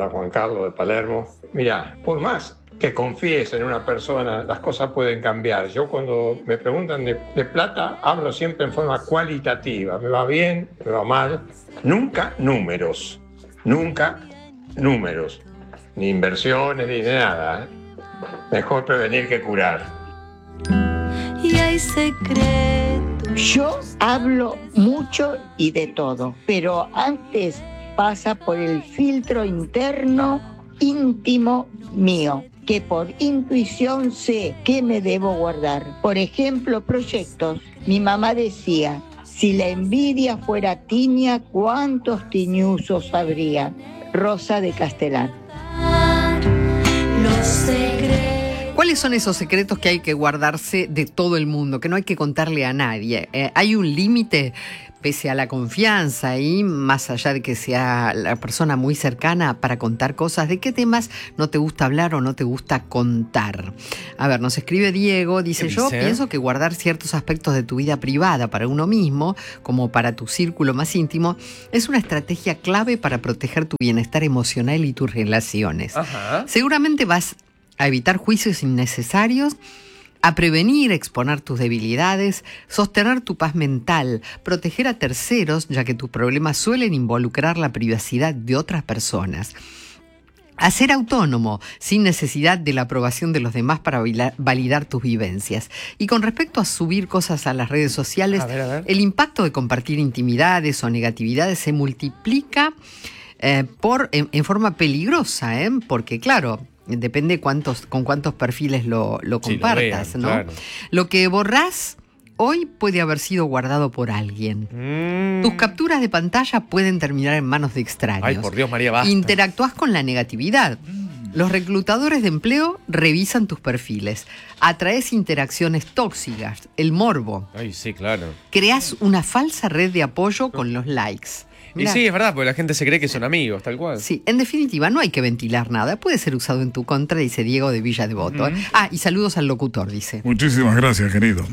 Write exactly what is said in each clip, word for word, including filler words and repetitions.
para Juan Carlos de Palermo. Mirá, por más que confíes en una persona, las cosas pueden cambiar. Yo cuando me preguntan de, de plata, hablo siempre en forma cualitativa. Me va bien, me va mal. Nunca números. Nunca números. Ni inversiones, ni de nada. ¿eh? Mejor prevenir que curar. Y hay secretos. Yo hablo mucho y de todo, pero antes pasa por el filtro interno íntimo mío, que por intuición sé qué me debo guardar. Por ejemplo, proyectos. Mi mamá decía, si la envidia fuera tiña, ¿cuántos tiñuzos habría? Rosa de Castelar. Los secretos. ¿Cuáles son esos secretos que hay que guardarse de todo el mundo, que no hay que contarle a nadie? Eh, ¿Hay un límite pese a la confianza y más allá de que sea la persona muy cercana para contar cosas? ¿De qué temas no te gusta hablar o no te gusta contar? A ver, nos escribe Diego, dice, yo pienso que guardar ciertos aspectos de tu vida privada para uno mismo, como para tu círculo más íntimo, es una estrategia clave para proteger tu bienestar emocional y tus relaciones. Ajá. Seguramente vas a evitar juicios innecesarios, a prevenir exponer tus debilidades, sostener tu paz mental, proteger a terceros, ya que tus problemas suelen involucrar la privacidad de otras personas. A ser autónomo, sin necesidad de la aprobación de los demás para validar tus vivencias. Y con respecto a subir cosas a las redes sociales, a ver, a ver. el impacto de compartir intimidades o negatividades se multiplica eh, por, en, en forma peligrosa, ¿eh? Porque claro, depende cuántos, con cuántos perfiles lo, lo compartas, sí, lo vean, ¿no? Claro. Lo que borrás hoy puede haber sido guardado por alguien. Mm. Tus capturas de pantalla pueden terminar en manos de extraños. Ay, por Dios, María, basta. Interactúas con la negatividad. Los reclutadores de empleo revisan tus perfiles. Atraes interacciones tóxicas, el morbo. Ay, sí, claro. Creas una falsa red de apoyo con los likes. Mirá. Y sí, es verdad, porque la gente se cree que son amigos, tal cual. Sí, en definitiva, no hay que ventilar nada. Puede ser usado en tu contra, dice Diego de Villa Devoto. ¿eh? Ah, y saludos al locutor, dice. Muchísimas gracias, querido.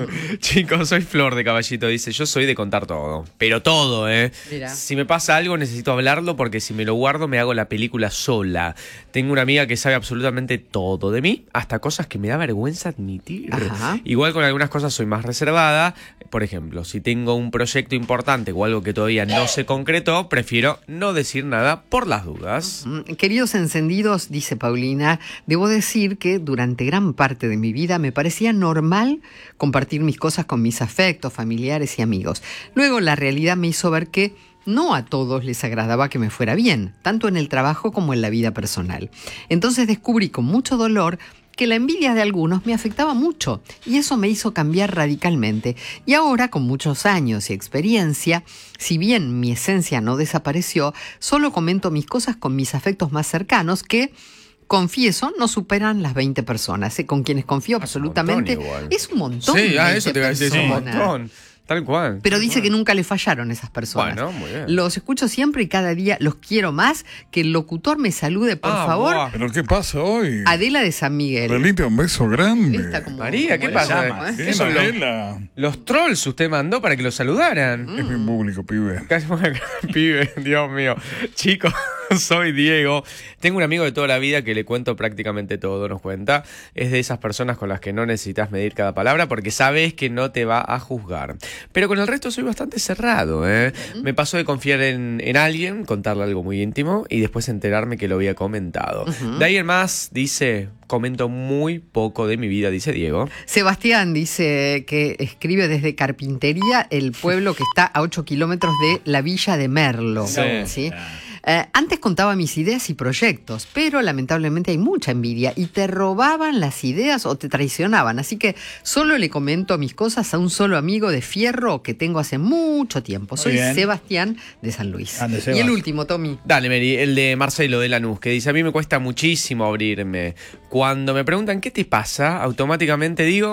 Chicos, soy Flor de Caballito, dice, yo soy de contar todo. Pero todo, ¿eh? Mirá. Si me pasa algo, necesito hablarlo porque si me lo guardo, me hago la película sola. Tengo una amiga que sabe absolutamente todo de mí, hasta cosas que me da vergüenza admitir. Ajá. Igual con algunas cosas soy más reservada. Por ejemplo, si tengo un proyecto importante o algo que todavía no se concretó, prefiero no decir nada por las dudas. Queridos encendidos, dice Paulina, debo decir que durante gran parte de mi vida me parecía normal compartir mis cosas con mis afectos, familiares y amigos. Luego la realidad me hizo ver que no a todos les agradaba que me fuera bien, tanto en el trabajo como en la vida personal. Entonces descubrí con mucho dolor que la envidia de algunos me afectaba mucho y eso me hizo cambiar radicalmente. Y ahora, con muchos años y experiencia, si bien mi esencia no desapareció, solo comento mis cosas con mis afectos más cercanos que, confieso, no superan las veinte personas. ¿eh? Con quienes confío absolutamente. Un montón igual. Es un montón. Sí, ah, veinte eso te iba a decir, es un personas. montón. Tal cual. Pero dice que nunca le fallaron esas personas. Bueno, muy bien. Los escucho siempre y cada día los quiero más. Que el locutor me salude, por Ah, favor. buah. ¿Pero qué pasa hoy? Adela de San Miguel. Relita, un beso grande. Esta como- María, ¿qué como pasa? le llama, ¿eh? ¿Qué ¿Qué son los, Adela? los trolls usted mandó para que lo saludaran? Es mi público, pibe. Casi pibe, Dios mío. Chicos, soy Diego. Tengo un amigo de toda la vida que le cuento prácticamente todo, nos cuenta. Es de esas personas con las que no necesitas medir cada palabra porque sabes que no te va a juzgar. Pero con el resto soy bastante cerrado, ¿eh? Me pasó de confiar en, en alguien, contarle algo muy íntimo y después enterarme que lo había comentado. Uh-huh. De ahí en más, dice, comento muy poco de mi vida, dice Diego. Sebastián dice que escribe desde Carpintería, el pueblo que está a ocho kilómetros de la villa de Merlo. Sí. ¿sí? Eh, antes contaba mis ideas y proyectos, pero lamentablemente hay mucha envidia y te robaban las ideas o te traicionaban. Así que solo le comento mis cosas a un solo amigo de fierro que tengo hace mucho tiempo. Soy bien. Sebastián de San Luis. Ande, Y Sebas. el último, Tommy. Dale, Mary, el de Marcelo de Lanús, que dice, a mí me cuesta muchísimo abrirme. Cuando me preguntan qué te pasa, automáticamente digo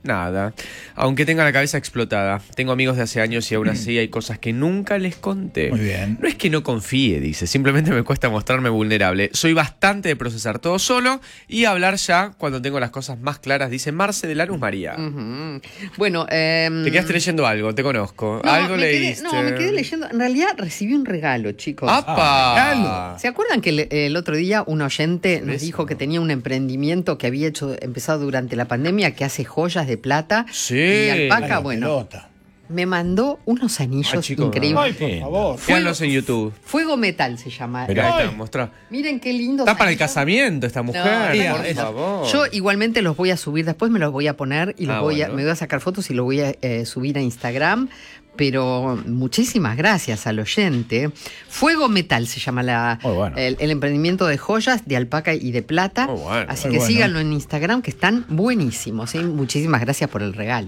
Nada. Aunque tenga la cabeza explotada. Tengo amigos de hace años y aún así hay cosas que nunca les conté. Muy bien. No es que no confíe, dice. Simplemente me cuesta mostrarme vulnerable. Soy bastante de procesar todo solo y hablar ya cuando tengo las cosas más claras, dice Marce de Lanús María. Ujú. Bueno, eh, Te quedaste leyendo algo, te conozco. no, algo me quedé- leíste. no, me quedé leyendo. En realidad recibí un regalo, chicos. ¡Apa! ¿Se acuerdan que el, el otro día un oyente nos Eso. dijo que tenía un emprendimiento que había hecho empezado durante la pandemia que hace joyas de plata Sí. y alpaca? La Bueno, pelota. me mandó unos anillos Ay, chicos, increíbles. Ay, por favor. Véanlos en YouTube. Fuego Metal se llama. Mirá, ahí Ay. está, mostrá. Miren qué lindo. Está para el casamiento esta mujer, No, por eso. favor. Yo igualmente los voy a subir, después me los voy a poner y los Ah, voy a, bueno. me voy a sacar fotos y los voy a eh, subir a Instagram. Pero muchísimas gracias al oyente. Fuego Metal se llama la, Muy bueno. el, el emprendimiento de joyas de alpaca y de plata. Muy bueno. Así Muy que bueno. síganlo en Instagram, que están buenísimos. ¿Sí? Muchísimas gracias por el regalo.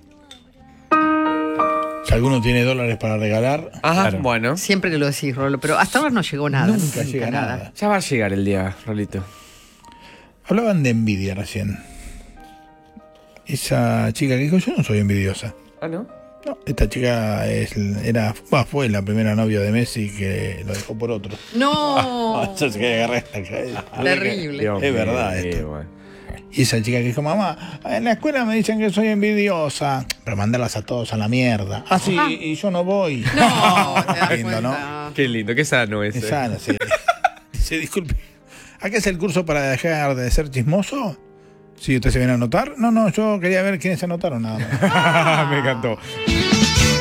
Si alguno tiene dólares para regalar, Ajá, claro, bueno. Siempre que lo decís, Rolo, pero hasta ahora no llegó nada. nunca llega nada. Ya va a llegar el día, Rolito. Hablaban de envidia recién. Esa chica que dijo, yo no soy envidiosa. Ah, ¿no? No, esta chica es, era, bah, fue la primera novia de Messi que lo dejó por otro. No, Yo sé que agarré esta cabeza. terrible. Dios Es mío, verdad qué esto. bueno. Y esa chica que dijo, mamá, en la escuela me dicen que soy envidiosa, pero mandarlas a todos a la mierda. Ah, sí, y yo no voy. No, te das Lindo, cuenta. ¿no? Qué lindo, qué sano ese. Es sana, sí. Dice, disculpe, ¿a qué es el curso para dejar de ser chismoso? Si usted se viene a anotar. No, no, yo quería ver quiénes se anotaron nada más. Me encantó.